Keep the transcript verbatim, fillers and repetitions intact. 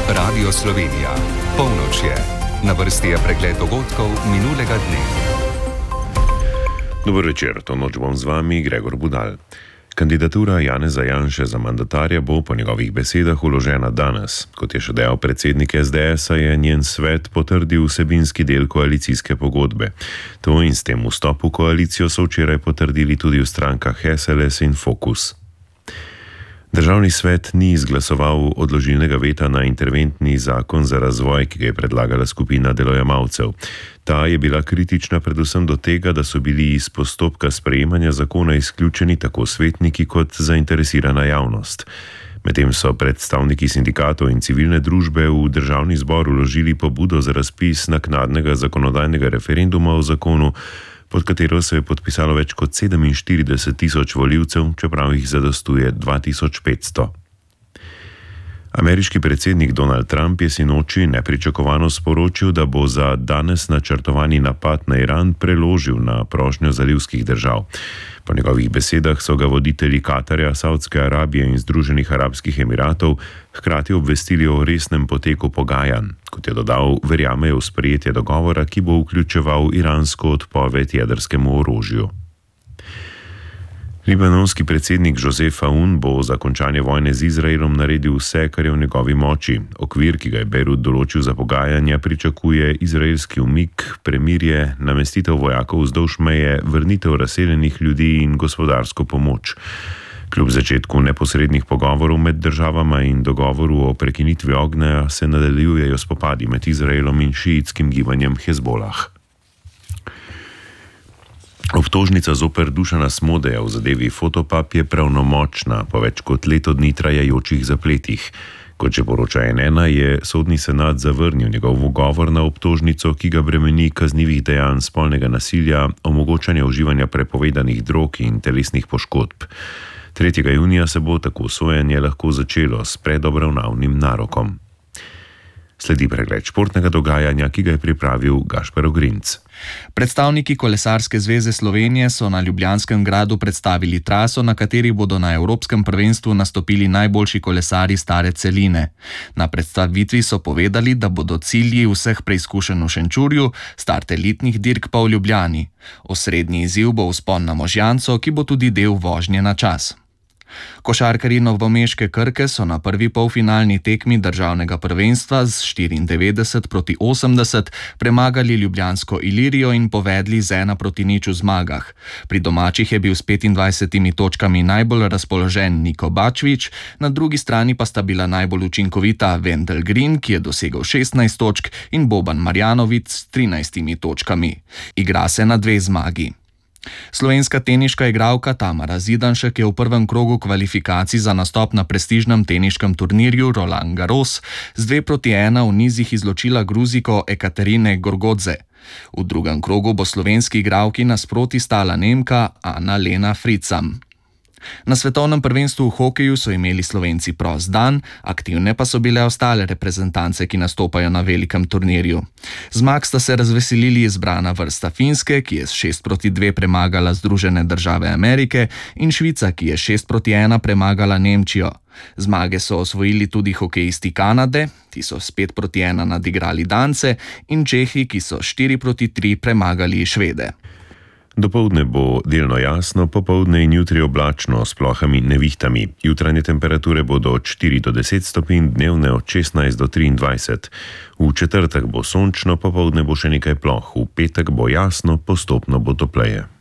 Radio Slovenija. Polnoč je. Na vrsti je pregled dogodkov minulega dne. Dober večer, to noč bom z vami, Gregor Budal. Kandidatura Janeza Janše za mandatarja bo po njegovih besedah vložena danes. Kot je še dejal predsednik es de esa, je njen svet potrdil vsebinski del koalicijske pogodbe. To in s tem vstop v koalicijo so včeraj potrdili tudi v strankah es el es in Fokus. Državni svet ni izglasoval odložilnega veta na interventni zakon za razvoj, ki ga je predlagala skupina delojemalcev. Ta je bila kritična predvsem do tega, da so bili iz postopka sprejemanja zakona izključeni tako svetniki kot zainteresirana javnost. Medtem so predstavniki sindikatov in civilne družbe v državni zbor vložili pobudo za razpis naknadnega zakonodajnega referenduma o zakonu, pod katero se je podpisalo več kot sedeminštirideset tisoč volivcev, čeprav jih zadostuje dva tisoč petsto. Ameriški predsednik Donald Trump je sinoči nepričakovano sporočil, da bo za danes načrtovani napad na Iran preložil na prošnjo zalivskih držav. Po njegovih besedah so ga voditelji Katarja, Savdske Arabije in Združenih arabskih emiratov hkrati obvestili o resnem poteku pogajanj. Kot je dodal, verjamejo v sprejetje dogovora, ki bo vključeval iransko odpoved jedrskemu orožju. Libanonski predsednik Josef Aoun bo za končanje vojne z Izraelom naredil vse, kar je v njegovi moči. Okvir, ki ga je Beirut določil za pogajanja, pričakuje izraelski umik, premirje, namestitev vojakov vzdolž meje, vrnitev razseljenih ljudi in gospodarsko pomoč. Kljub začetku neposrednih pogovorov med državama in dogovoru o prekinitvi ognja se nadaljujejo spopadi med Izraelom in šiitskim gibanjem Hezbolah. Obtožnica zoper Dušana Smodeja v zadevi Fotopub je pravnomočna po več kot leto dni trajajočih zapletih. Kot že poroča en ena, je sodni senat zavrnil njegov ugovor na obtožnico, ki ga bremeni kaznivih dejanj spolnega nasilja, omogočanja uživanja prepovedanih drog in telesnih poškodb. tretjega junija se bo tako sojenje lahko začelo s predobravnavnim narokom. Sledi pregled športnega dogajanja, ki ga je pripravil Gašper Ogrinc. Predstavniki Kolesarske zveze Slovenije so na Ljubljanskem gradu predstavili traso, na kateri bodo na Evropskem prvenstvu nastopili najboljši kolesarji stare celine. Na predstavitvi so povedali, da bodo cilji vseh preizkušenj v Šenčurju, start elitnih dirk pa v Ljubljani. Osrednji izziv bo vzpon na Možjanco, ki bo tudi del vožnje na čas. Košarkarji novomeške Krke so na prvi polfinalni tekmi državnega prvenstva z štiriindevetdeset proti osemdeset premagali ljubljansko Ilirijo in povedli z ena proti nič v zmagah. Pri domačih je bil s petindvajsetimi točkami najbolj razpoložen Niko Bačvič, na drugi strani pa sta bila najbolj učinkovita Wendel Green, ki je dosegel šestnajst točk, in Boban Marjanović s trinajstimi točkami. Igra se na dve zmagi. Slovenska teniška igralka Tamara Zidanšek je v prvem krogu kvalifikacij za nastop na prestižnem teniškem turnirju Roland Garros z dve proti ena v nizih izločila Gruziko Ekaterine Gorgodze. V drugem krogu bo slovenski igralki nasproti stala Nemka Anna-Lena Fricam. Na svetovnem prvenstvu v hokeju so imeli Slovenci prost dan, aktivne pa so bile ostale reprezentance, ki nastopajo na velikem turnirju. Zmag sta se razveselili izbrana vrsta Finske, ki je s šest proti dve premagala Združene države Amerike, in Švica, ki je šest proti ena premagala Nemčijo. Zmage so osvojili tudi hokejisti Kanade, ti so s pet proti ena nadigrali Dance, in Čehi, ki so štiri proti tri premagali Švede. Dopoldne bo delno jasno, popoldne in jutri oblačno s plohami nevihtami. Jutranje temperature bodo od štiri do deset stopinj, dnevne od šestnajst do triindvajset. V četrtek bo sončno, popoldne bo še nekaj ploh, v petek bo jasno, postopno bo topleje.